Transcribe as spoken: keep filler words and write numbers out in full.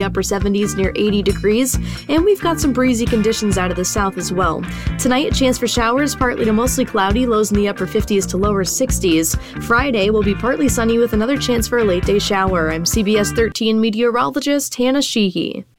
upper seventies near eighty degrees, and we've got some breezy conditions out of the south as well. Tonight, a chance for showers, partly to mostly cloudy, lows in the upper fifties to lower sixties. Friday will be partly sunny with another chance for a late day shower. I'm C B S thirteen meteorologist Hannah Sheehy.